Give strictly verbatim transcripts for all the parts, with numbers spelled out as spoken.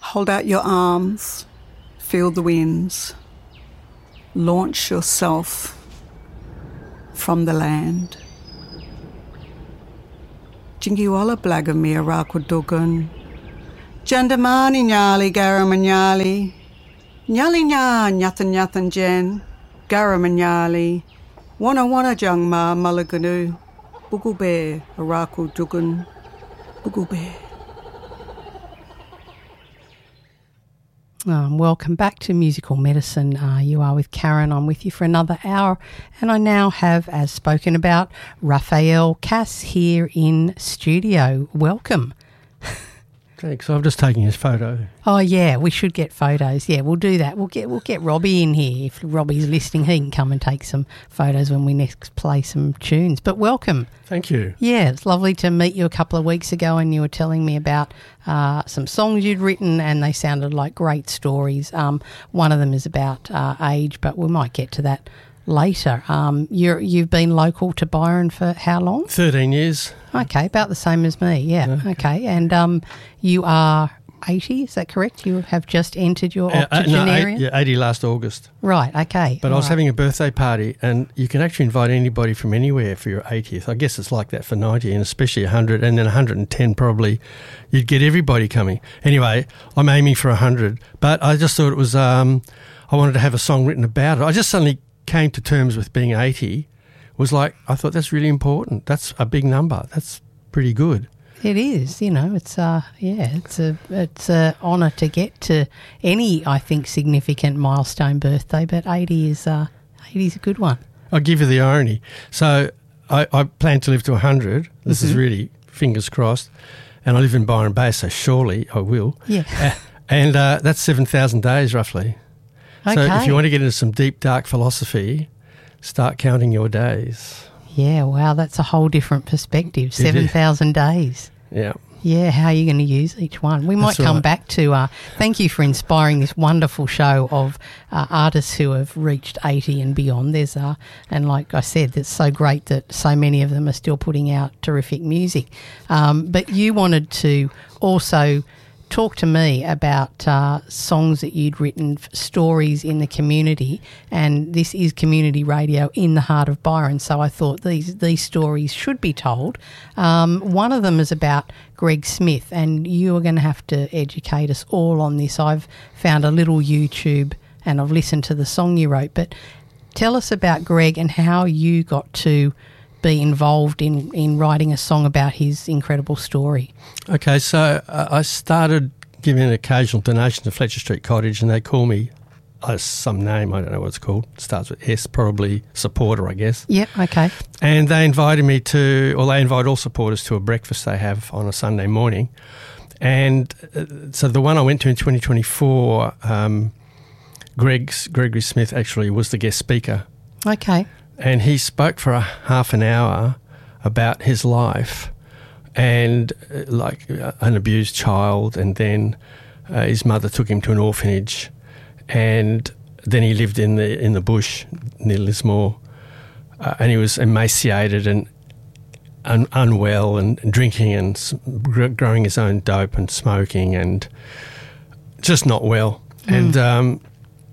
Hold out your arms, feel the winds. Launch yourself from the land. Jingiwala blagamia rakudugun. Jandamani nyali garamanyali. Nyali nya nyathan nyathan jen. Garamanyali. Wana wana jangma malaganu. Bugube arakudugun. Bugube. Um, welcome back to Musical Medicine. Uh, you are with Karen. I'm with you for another hour. And I now have, as spoken about, Raphael Cass here in studio. Welcome. Thanks. I'm just taking his photo. Oh, yeah, we should get photos. Yeah, we'll do that. We'll get we'll get Robbie in here. If Robbie's listening, he can come and take some photos when we next play some tunes. But welcome. Thank you. Yeah, it's lovely to meet you a couple of weeks ago, and you were telling me about uh, some songs you'd written, and they sounded like great stories. Um, one of them is about uh, age, but we might get to that later. Um, you're, you've been local to Byron for how long? thirteen years. Okay, about the same as me, yeah. Okay, okay. And um, you are eighty, is that correct? You have just entered your Uh, uh, no, octogenarian? eight, yeah, eighty last August. Right, okay. But I All was right. having a birthday party, and you can actually invite anybody from anywhere for your eightieth. I guess it's like that for ninety, and especially one hundred, and then one hundred ten probably. You'd get everybody coming. Anyway, I'm aiming for one hundred, but I just thought it was, um, I wanted to have a song written about it. I just suddenly came to terms with being eighty. Was like, I thought that's really important. That's a big number. That's pretty good. It is, you know, it's uh yeah, it's a it's a honour to get to any, I think, significant milestone birthday, but eighty is uh eighty is a good one. I'll give you the irony. So I, I plan to live to one hundred. This Mm-hmm. is really fingers crossed. And I live in Byron Bay, so surely I will. Yeah. Uh, and uh, that's seven thousand days roughly. So Okay. if you want to get into some deep, dark philosophy, start counting your days. Yeah, wow, that's a whole different perspective. is. seven thousand days. Yeah. Yeah, how are you going to use each one? We might That's come right. back to, uh, thank you for inspiring this wonderful show of uh, artists who have reached eighty and beyond. There's, uh, and like I said, it's so great that so many of them are still putting out terrific music. Um, but you wanted to also talk to me about uh, songs that you'd written, f- stories in the community, and this is community radio in the heart of Byron, so I thought these these stories should be told. Um, one of them is about Greg Smith, and you are going to have to educate us all on this. I've found a little YouTube and I've listened to the song you wrote, but tell us about Greg and how you got to be involved in, in writing a song about his incredible story. Okay, so uh, I started giving an occasional donation to Fletcher Street Cottage, and they call me uh, some name, I don't know what it's called. It starts with S, probably supporter, I guess. Yep, okay. And they invited me to, or they invite all supporters to a breakfast they have on a Sunday morning. And uh, so the one I went to in twenty twenty-four, um, Greg's, Gregory Smith actually was the guest speaker. Okay. And he spoke for a half an hour about his life and uh, like uh, an abused child, and then uh, his mother took him to an orphanage, and then he lived in the in the bush near Lismore, uh, and he was emaciated and un- unwell and drinking and s- gr- growing his own dope and smoking and just not well. Mm. And um,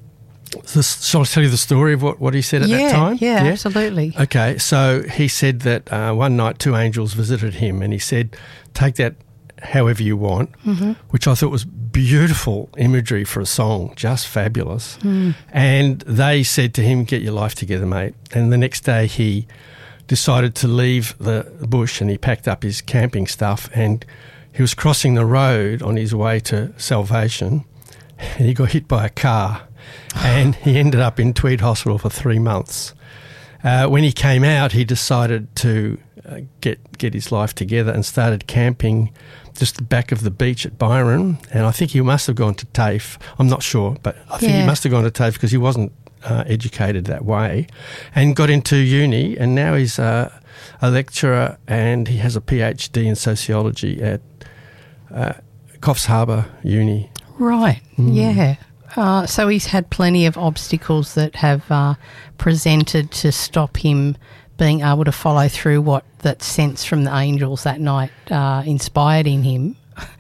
so shall I tell you the story of what, what he said at yeah, that time? Yeah, absolutely. Okay, so he said that uh, one night two angels visited him, and he said, take that however you want, mm-hmm. which I thought was beautiful imagery for a song, just fabulous. Mm. And they said to him, get your life together, mate. And the next day he decided to leave the bush, and he packed up his camping stuff, and he was crossing the road on his way to Salvation, and he got hit by a car. And he ended up in Tweed Hospital for three months. Uh, when he came out, he decided to uh, get get his life together and started camping just the back of the beach at Byron. And I think he must have gone to TAFE. I'm not sure, but I think Yeah. he must have gone to TAFE because he wasn't uh, educated that way, and got into uni. And now he's uh, a lecturer, and he has a PhD in sociology at uh, Coffs Harbour Uni. Right, mm. yeah. Uh, so he's had plenty of obstacles that have uh, presented to stop him being able to follow through what that sense from the angels that night uh, inspired in him.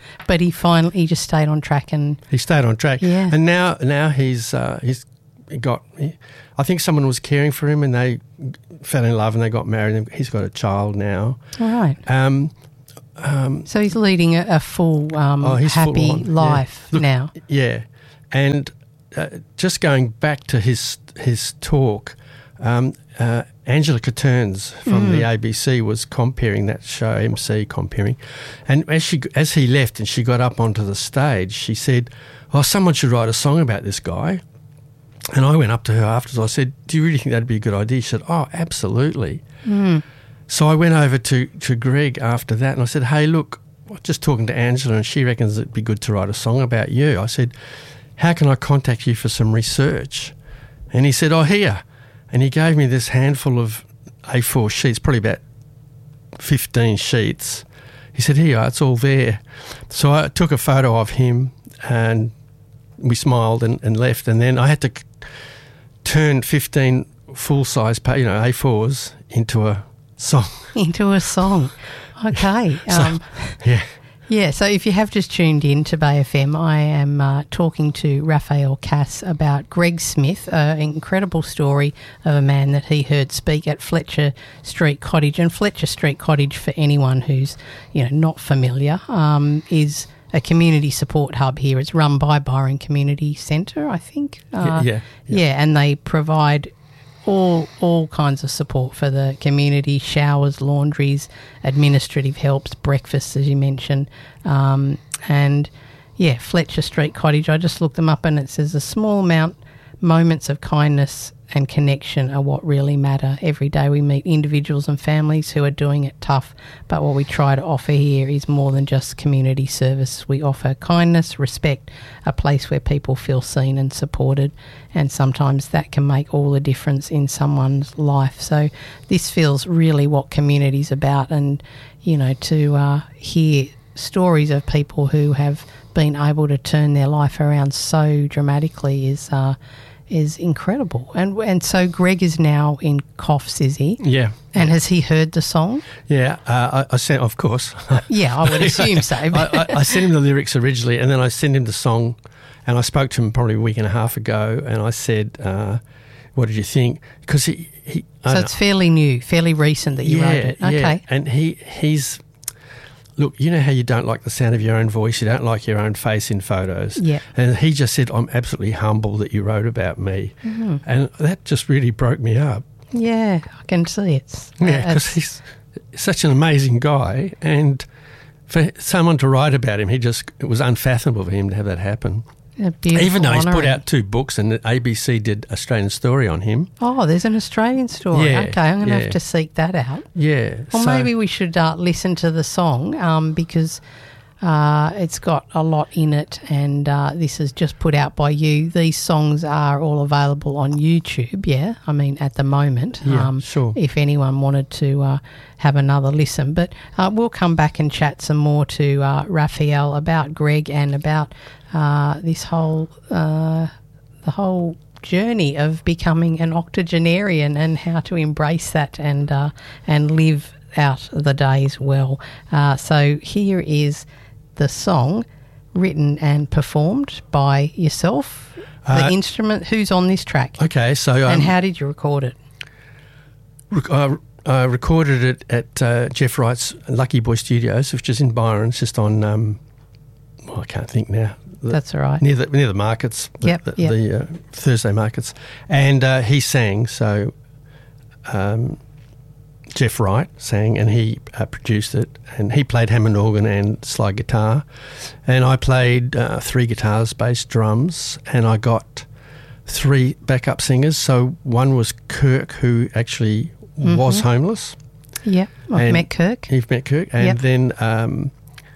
but he finally he just stayed on track and he stayed on track. Yeah. And now now he's uh, he's got. He, I think someone was caring for him, and they fell in love, and they got married. And he's got a child now. All right. Um, um, so he's leading a, a full, um, oh, he's happy full on, life yeah. Look, now. Yeah, and uh, just going back to his his talk. Um, uh, Angela Caterns from mm. the A B C was comparing that show, M C comparing, and as she as he left and she got up onto the stage, she said, "Oh, someone should write a song about this guy." And I went up to her afterwards. I said, "Do you really think that'd be a good idea?" She said, "Oh, absolutely." Mm. So I went over to to Greg after that, and I said, "Hey, look, I was just talking to Angela, and she reckons it'd be good to write a song about you." I said, "How can I contact you for some research?" And he said, "Oh, here." And he gave me this handful of A four sheets, probably about fifteen sheets. He said, "Here, it's all there." So I took a photo of him and we smiled and, and left. And then I had to c- turn fifteen full-size, you know, A fours into a song. Into a song. Okay. so, um, yeah. Yeah, so if you have just tuned in to Bay F M, I am uh, talking to Raphael Cass about Greg Smith, an incredible story of a man that he heard speak at Fletcher Street Cottage. And Fletcher Street Cottage, for anyone who's you know not familiar, um, is a community support hub here. It's run by Byron Community Centre, I think. Uh, yeah, yeah, yeah. Yeah, and they provide all all kinds of support for the community, showers, laundries, administrative helps, breakfasts, as you mentioned. Um, and, yeah, Fletcher Street Cottage, I just looked them up and it says a small amount, moments of kindness and connection are what really matter. Every day we meet individuals and families who are doing it tough, but what we try to offer here is more than just community service. We offer kindness, respect, a place where people feel seen and supported, and sometimes that can make all the difference in someone's life. So this feels really what community's about, and, you know, to uh, hear stories of people who have been able to turn their life around so dramatically is uh, is incredible. And and so Greg is now in Coffs, is he? Yeah. And has he heard the song? Yeah, uh, I, I sent, of course. Yeah, I would assume so. I, I, I sent him the lyrics originally, and then I sent him the song, and I spoke to him probably a week and a half ago, and I said, uh, "What did you think?" Because he, he so it's fairly new, fairly recent that you yeah, wrote it. Okay, yeah. And he he's. Look, you know how you don't like the sound of your own voice, you don't like your own face in photos. Yeah. And he just said, "I'm absolutely humble that you wrote about me." Mm-hmm. And that just really broke me up. Yeah, I can see it's... Yeah, because uh, he's such an amazing guy, and for someone to write about him, he just it was unfathomable for him to have that happen. Even though he's put out two books, and the A B C did Australian Story on him. Oh, there's an Australian story. Yeah, okay, I'm going to yeah. have to seek that out. Yeah. Or so, maybe we should uh, listen to the song um, because uh, it's got a lot in it, and uh, this is just put out by you. These songs are all available on YouTube, yeah? I mean, at the moment. Yeah, um, sure. If anyone wanted to uh, have another listen. But uh, we'll come back and chat some more to uh, Raphael about Greg and about uh, this whole, uh, the whole journey of becoming an octogenarian and how to embrace that and uh, and live out the days well. Uh, so here is the song written and performed by yourself, the uh, instrument. Who's on this track? Okay, so... Um, and how did you record it? Rec- I, I recorded it at uh, Jeff Wright's Lucky Boy Studios, which is in Byron, it's just on... Um, well, I can't think now. The, That's all right. Near the, near the markets, the, yep, the, yep. the uh, Thursday markets. And uh, he sang, so... Um, Jeff Wright sang, and he uh, produced it, and he played Hammond organ and slide guitar, and I played uh, three guitars, bass, drums, and I got three backup singers. So one was Kirk, who actually mm-hmm. was homeless. Yeah, I've met Kirk. You've met Kirk, and yep. then um,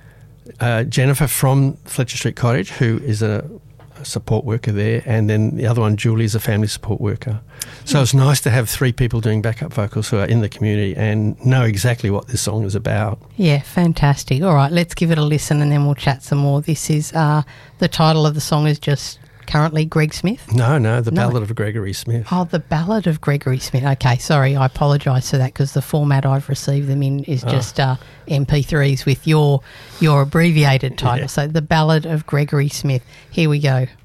uh, Jennifer from Fletcher Street Cottage, who is a support worker there, and then the other one, Julie, is a family support worker. So it's nice to have three people doing backup vocals who are in the community and know exactly what this song is about. Yeah, fantastic. All right, let's give it a listen and then we'll chat some more. This is, uh, the title of the song is just currently Greg Smith? No, no, the No. Ballad of Gregory Smith. Oh, the Ballad of Gregory Smith. Okay, sorry, I apologise for that because the format I've received them in is just uh, M P threes with your your abbreviated title. Yeah. So the Ballad of Gregory Smith. Here we go.